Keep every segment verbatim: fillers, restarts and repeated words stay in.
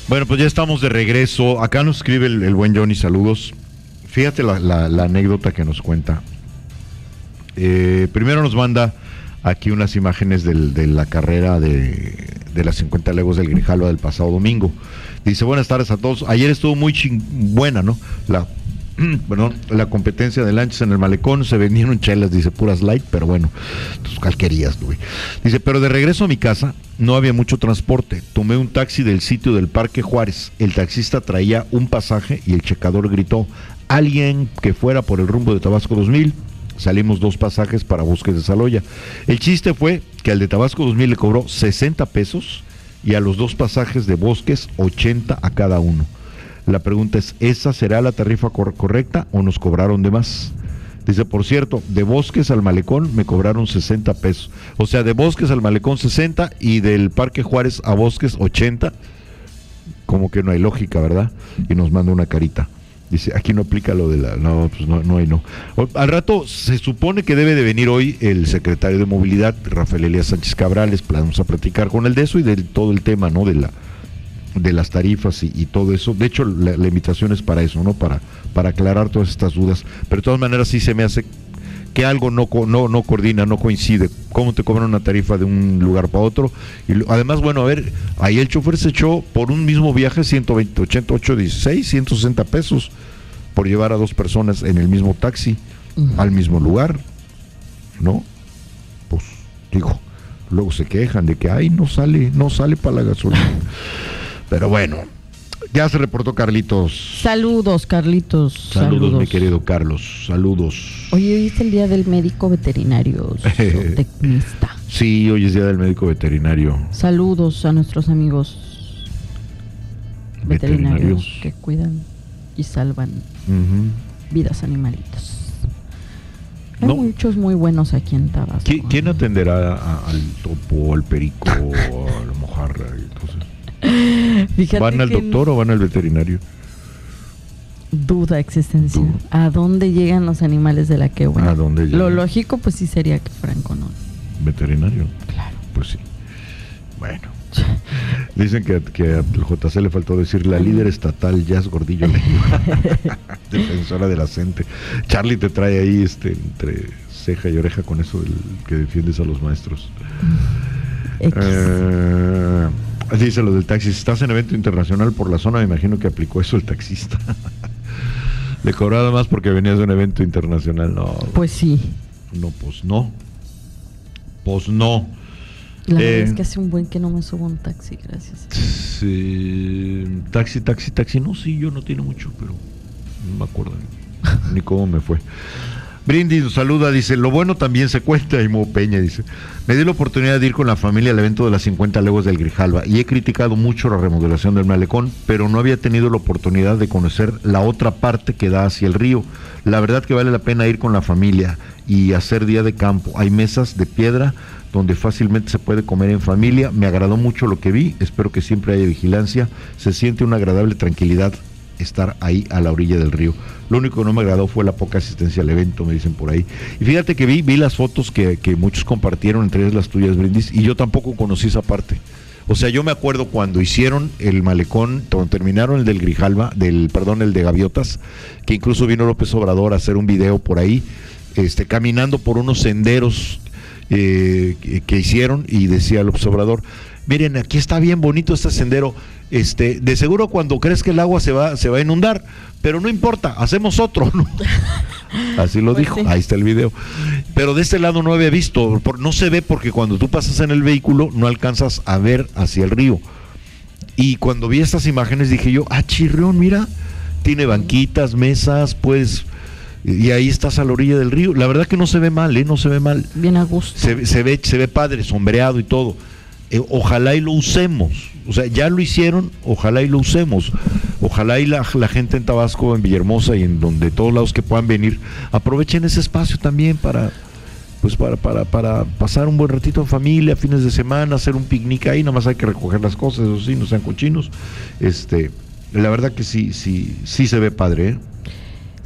Bueno, pues ya estamos de regreso. Acá nos escribe el, el buen Johnny, saludos. Fíjate la, la, la anécdota que nos cuenta. Eh, primero nos manda aquí unas imágenes del, de la carrera de, de las cincuenta leguas del Grijalva del pasado domingo. Dice, buenas tardes a todos. Ayer estuvo muy ching buena, ¿no? La, perdón, la competencia de lanchas en el malecón, se vendieron chelas, dice, puras light, pero bueno, tus calquerías, güey. Dice, pero de regreso a mi casa no había mucho transporte. Tomé un taxi del sitio del Parque Juárez. El taxista traía un pasaje y el checador gritó, alguien que fuera por el rumbo de Tabasco dos mil. Salimos dos pasajes para Bosques de Saloya. El chiste fue que al de Tabasco dos mil le cobró sesenta pesos y a los dos pasajes de Bosques ochenta a cada uno. La pregunta es, ¿esa será la tarifa cor- correcta o nos cobraron de más? Dice, por cierto, de Bosques al Malecón me cobraron sesenta pesos. O sea, de Bosques al Malecón sesenta y del Parque Juárez a Bosques ochenta. Como que no hay lógica, ¿verdad? Y nos manda una carita. Dice, aquí no aplica lo de la... No, pues no, no hay no. Al rato se supone que debe de venir hoy el secretario de Movilidad, Rafael Elías Sánchez Cabrales. Vamos a platicar con él de eso y de todo el tema, ¿no? De la de las tarifas y, y todo eso. De hecho, la, la invitación es para eso, ¿no? Para, para aclarar todas estas dudas. Pero de todas maneras sí se me hace que algo no, no, no coordina, no coincide. ¿Cómo te cobran una tarifa de un lugar para otro? Y lo, además, bueno, a ver, ahí el chofer se echó por un mismo viaje ciento veinte, ochenta, ocho, dieciséis, ciento sesenta pesos por llevar a dos personas en el mismo taxi, uh-huh, al mismo lugar, ¿no? Pues, digo, luego se quejan de que, ay, no sale, no sale para la gasolina. Pero bueno, ya se reportó Carlitos. Saludos, Carlitos. Saludos, Saludos. mi querido Carlos. Saludos. Oye, hoy es el día del médico veterinario zootecnista. Sí, hoy es día del médico veterinario. Saludos a nuestros amigos veterinarios, veterinarios. que cuidan y salvan uh-huh. vidas animalitos. Hay no. muchos muy buenos aquí en Tabasco. ¿Qui- ¿Quién atenderá a, al topo, al perico, a la mojarra y cosas? ¿Van al doctor o van al veterinario? Duda existencial. Duda. ¿A dónde llegan los animales de la que buena? ¿A dónde llegan? Lo lógico pues sí sería que fueran con un veterinario. Claro. Pues sí. Bueno. Dicen que, que a J C le faltó decir la líder estatal Jazz Gordillo defensora de la gente. Charlie te trae ahí este entre ceja y oreja con eso del que defiendes a los maestros. Eh, dice lo del taxi, si estás en evento internacional por la zona, me imagino que aplicó eso el taxista. Le cobraba más porque venías de un evento internacional. No, pues sí. No, pues no. Pues no. La verdad eh, es que hace un buen que no me subo un taxi, gracias. Sí, taxi, taxi, taxi. No, sí, yo no tiene mucho, pero no me acuerdo ni, ni cómo me fue. Brindis nos saluda, dice, lo bueno también se cuenta, y Mo Peña dice, me di la oportunidad de ir con la familia al evento de las cincuenta leguas del Grijalva y he criticado mucho la remodelación del malecón, pero no había tenido la oportunidad de conocer la otra parte que da hacia el río. La verdad que vale la pena ir con la familia y hacer día de campo. Hay mesas de piedra donde fácilmente se puede comer en familia. Me agradó mucho lo que vi, espero que siempre haya vigilancia. Se siente una agradable tranquilidad estar ahí a la orilla del río. Lo único que no me agradó fue la poca asistencia al evento, me dicen por ahí. Y fíjate que vi, vi las fotos que, que muchos compartieron, entre ellas las tuyas, Brindis, y yo tampoco conocí esa parte. O sea, yo me acuerdo cuando hicieron el malecón, cuando terminaron el del Grijalva, del, perdón, el de Gaviotas, que incluso vino López Obrador a hacer un video por ahí, este, caminando por unos senderos eh, que, que hicieron, y decía López Obrador, miren, aquí está bien bonito este sendero, este, de seguro cuando crees que el agua se va, se va a inundar, pero no importa, hacemos otro, ¿no? Así lo pues dijo, sí. Ahí está el video. Pero de este lado no había visto, no se ve porque cuando tú pasas en el vehículo no alcanzas a ver hacia el río. Y cuando vi estas imágenes dije yo, ah, chirrión, mira, tiene banquitas, mesas, pues, y ahí estás a la orilla del río. La verdad que no se ve mal, ¿eh? No se ve mal. Bien a gusto. Se, se ve, se ve padre, sombreado y todo. Eh, ojalá y lo usemos, o sea, ya lo hicieron, ojalá y lo usemos, ojalá y la, la gente en Tabasco, en Villahermosa y en donde todos lados que puedan venir, aprovechen ese espacio también para, pues para, para, para pasar un buen ratito en familia, fines de semana, hacer un picnic ahí, nada más hay que recoger las cosas, eso sí, no sean cochinos. Este, la verdad que sí, sí, sí se ve padre, ¿eh?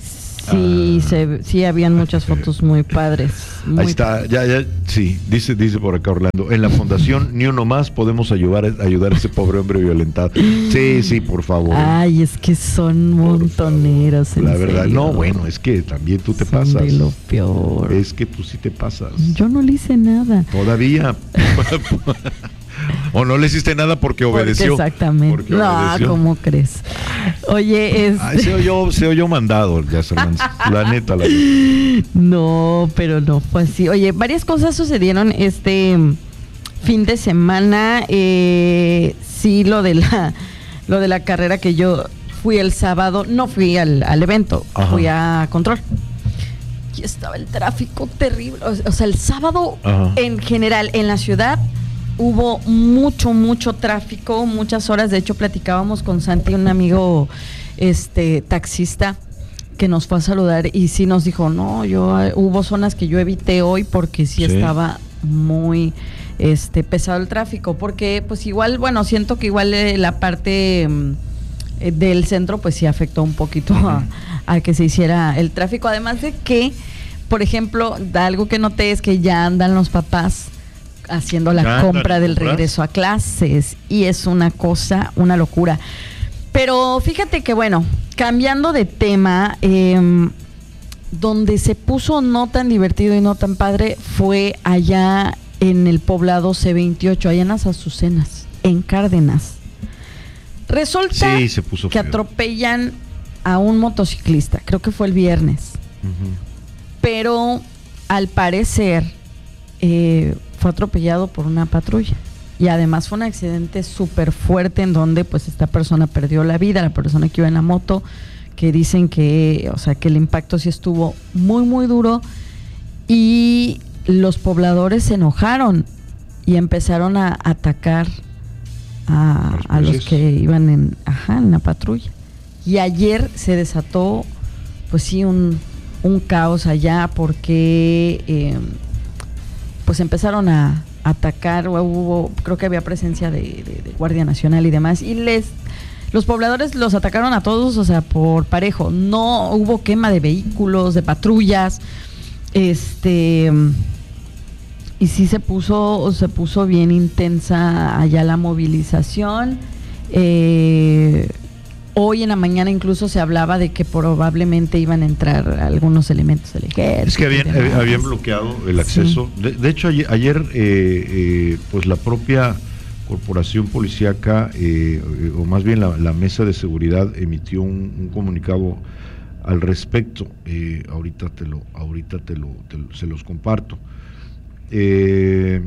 Sí, ah. se, sí, habían muchas fotos muy padres. Muy Ahí está, padres. ya, ya, sí, dice, dice por acá Orlando, en la fundación Ni Uno Más podemos ayudar, ayudar a ese pobre hombre violentado. Sí, sí, por favor. Ay, es que son montoneros. La verdad, serio. no, bueno, es que también tú te son pasas. De lo peor. Es que tú sí te pasas. Yo no le hice nada. Todavía. O no le hiciste nada porque obedeció. Porque exactamente. Porque no, obedeció. ¿Cómo crees? Oye, este... Ay, se oyó, se oyó mandado, ya la neta, la neta. No, pero no fue así. Oye, varias cosas sucedieron este fin de semana. Eh, sí, lo de la, lo de la carrera que yo fui el sábado, no fui al, al evento, Ajá. fui a control. Y estaba el tráfico terrible. O, o sea, el sábado Ajá. en general en la ciudad hubo mucho, mucho tráfico, muchas horas. De hecho, platicábamos con Santi, un amigo este taxista, que nos fue a saludar y sí nos dijo, no, yo hubo zonas que yo evité hoy porque sí, sí. estaba muy este pesado el tráfico, porque pues igual, bueno, siento que igual eh, la parte eh, del centro pues sí afectó un poquito uh-huh. a, a que se hiciera el tráfico, además de que, por ejemplo, algo que noté es que ya andan los papás haciendo la ya compra del compras. regreso a clases y es una cosa, una locura. Pero fíjate que bueno, cambiando de tema, eh, donde se puso no tan divertido y no tan padre fue allá en el poblado C veintiocho, allá en las Azucenas, en Cárdenas. Resulta sí, se puso que feo. atropellan a un motociclista, creo que fue el viernes, uh-huh. pero al parecer eh, fue atropellado por una patrulla. Y además fue un accidente súper fuerte en donde pues esta persona perdió la vida, la persona que iba en la moto, que dicen que, o sea, que el impacto sí estuvo muy, muy duro y los pobladores se enojaron y empezaron a atacar a, a los que iban en, ajá, en la patrulla. Y ayer se desató, pues sí, un, un caos allá porque eh, pues empezaron a atacar, hubo, creo que había presencia de, de, de Guardia Nacional y demás, y les los pobladores los atacaron a todos, o sea, por parejo. No hubo quema de vehículos, de patrullas, este y sí se puso, se puso bien intensa allá la movilización. Eh, hoy en la mañana incluso se hablaba de que probablemente iban a entrar algunos elementos del ejército. Es que habían, eh, habían bloqueado el acceso. Sí. De, de hecho, ayer, ayer eh, eh, pues la propia corporación policíaca, eh, o más bien la, la mesa de seguridad, emitió un, un comunicado al respecto. Eh, ahorita te lo, ahorita te lo, te lo, se los comparto. Eh,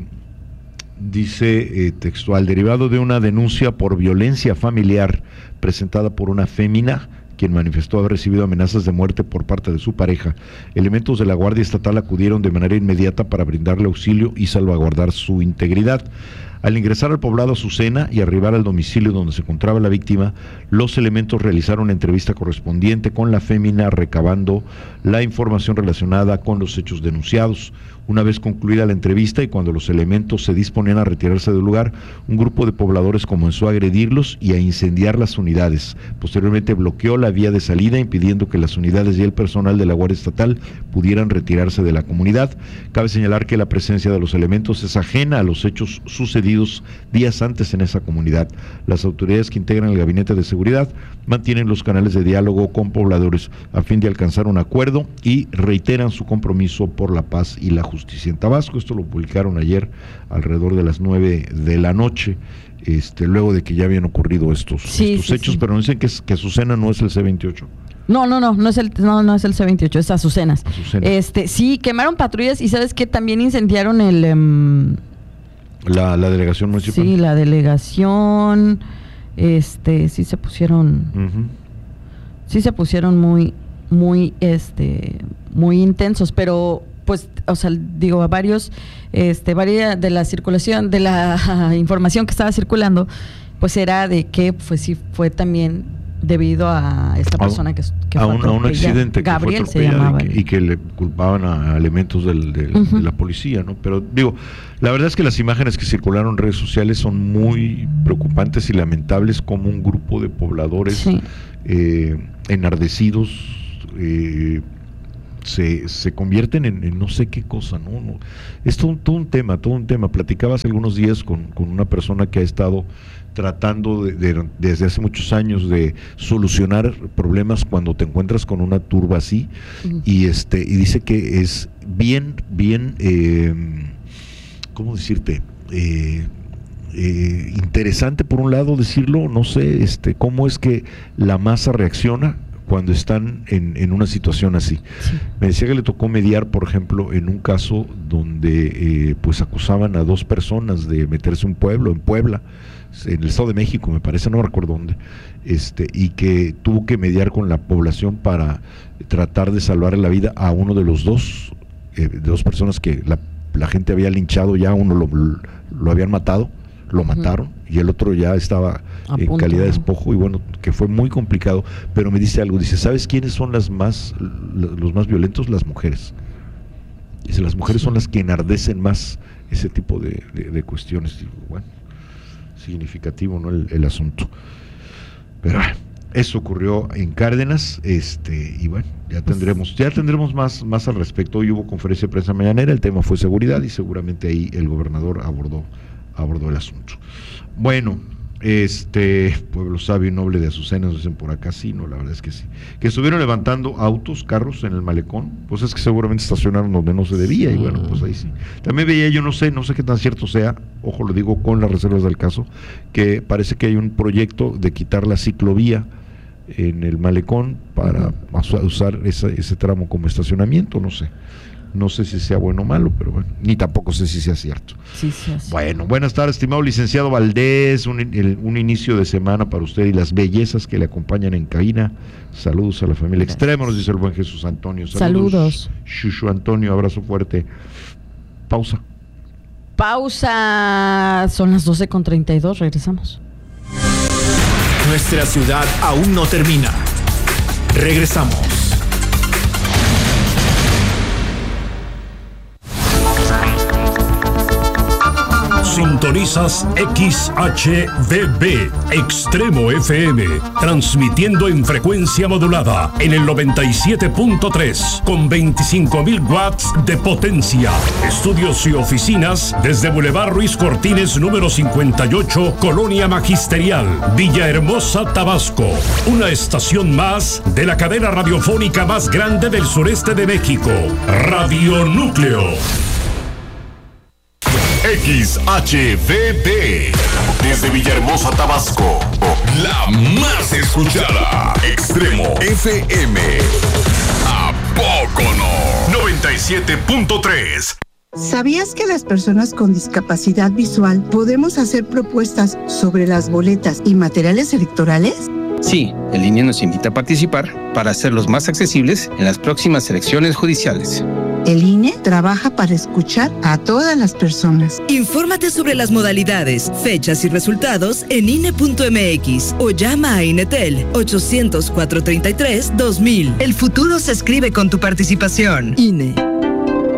dice eh, textual, derivado de una denuncia por violencia familiar presentada por una fémina, quien manifestó haber recibido amenazas de muerte por parte de su pareja, elementos de la Guardia Estatal acudieron de manera inmediata para brindarle auxilio y salvaguardar su integridad. Al ingresar al poblado Azucena y arribar al domicilio donde se encontraba la víctima, los elementos realizaron la entrevista correspondiente con la fémina, recabando la información relacionada con los hechos denunciados. Una vez concluida la entrevista y cuando los elementos se disponían a retirarse del lugar, un grupo de pobladores comenzó a agredirlos y a incendiar las unidades. Posteriormente bloqueó la vía de salida, impidiendo que las unidades y el personal de la Guardia Estatal pudieran retirarse de la comunidad. Cabe señalar que la presencia de los elementos es ajena a los hechos sucedidos días antes en esa comunidad. Las autoridades que integran el Gabinete de Seguridad mantienen los canales de diálogo con pobladores a fin de alcanzar un acuerdo y reiteran su compromiso por la paz y la justicia en Tabasco. Esto lo publicaron ayer alrededor de las nueve de la noche, este, luego de que ya habían ocurrido estos, sí, estos sí, hechos, sí. Pero dicen que, es, que Azucena no es el C veintiocho. No, no, no, no es el, no, no es el C veintiocho, es Azucenas. Azucenas. Este, sí, quemaron patrullas y ¿sabes qué? También incendiaron el... Um, la, la delegación municipal. Sí, la delegación, este, sí se pusieron, uh-huh. sí se pusieron muy, muy, este, muy intensos, pero pues, o sea, digo, a varios, este, varias de la circulación, de la información que estaba circulando, pues era de que, pues sí, fue también debido a esta persona que, que a fue un, a un accidente Gabriel que fue se llamaba y que, y que le culpaban a, a elementos del, del, uh-huh. de la policía, ¿no? Pero digo, la verdad es que las imágenes que circularon en redes sociales son muy preocupantes y lamentables, como un grupo de pobladores sí. eh, enardecidos, eh, se, se convierten en, en no sé qué cosa, ¿no? no es todo, todo un tema, todo un tema. Platicaba hace algunos días con, con una persona que ha estado tratando de, de, desde hace muchos años de solucionar problemas cuando te encuentras con una turba así, uh-huh. y este y dice que es bien, bien, eh, ¿cómo decirte? Eh, eh, interesante por un lado decirlo, no sé, este, cómo es que la masa reacciona cuando están en, en una situación así. Sí. Me decía que le tocó mediar, por ejemplo, en un caso donde eh, pues acusaban a dos personas de meterse en un pueblo, en Puebla, en el Estado de México, me parece, no recuerdo dónde, este, y que tuvo que mediar con la población para tratar de salvar la vida a uno de los dos, eh, de dos personas que la, la gente había linchado ya, uno lo, lo habían matado, lo mataron, uh-huh. y el otro ya estaba a en punto, calidad de despojo, y bueno, que fue muy complicado, pero me dice algo, dice, ¿sabes quiénes son las más, los más violentos? Las mujeres. Dice, las mujeres sí. son las que enardecen más ese tipo de, de, de cuestiones. Digo, bueno, significativo, ¿no? El, el asunto. Pero eso ocurrió en Cárdenas, este, y bueno, ya tendremos, ya tendremos más, más al respecto. Hoy hubo conferencia de prensa mañanera, el tema fue seguridad, y seguramente ahí el gobernador abordó abordó el asunto. Bueno, este pueblo sabio y noble de Azucena, nos dicen por acá, sí, no, la verdad es que sí. Que estuvieron levantando autos, carros en el malecón, pues es que seguramente estacionaron donde no se debía, y bueno, pues ahí sí. También veía, yo no sé, no sé qué tan cierto sea, ojo, lo digo con las reservas del caso, que parece que hay un proyecto de quitar la ciclovía en el malecón para uh-huh. usar esa, ese tramo como estacionamiento, no sé. No sé si sea bueno o malo, pero bueno, ni tampoco sé si sea cierto. Sí, sí, sí. Bueno, buenas tardes, estimado licenciado Valdés, un, el, un inicio de semana para usted y las bellezas que le acompañan en cabina. Saludos a la familia Gracias. Extrema, nos dice el buen Jesús Antonio. Saludos. Saludos. Shushu Antonio, abrazo fuerte. Pausa. Pausa. Son las doce con treinta y dos, regresamos. Nuestra ciudad aún no termina. Regresamos. Sintonizas X H V B, Extremo F M, transmitiendo en frecuencia modulada en el noventa y siete punto tres, con veinticinco mil watts de potencia. Estudios y oficinas desde Boulevard Ruiz Cortines, número cincuenta y ocho, Colonia Magisterial, Villahermosa, Tabasco. Una estación más de la cadena radiofónica más grande del sureste de México, Radio Núcleo. X H V B, desde Villahermosa, Tabasco, la más escuchada, Extremo F M. ¿A poco no? noventa y siete punto tres. ¿Sabías que las personas con discapacidad visual podemos hacer propuestas sobre las boletas y materiales electorales? Sí, el I N E nos invita a participar para hacerlos más accesibles en las próximas elecciones judiciales. El I N E trabaja para escuchar a todas las personas. Infórmate sobre las modalidades, fechas y resultados en I N E punto M X o llama a INETEL ochocientos, cuatrocientos treinta y tres, dos mil. El futuro se escribe con tu participación. I N E.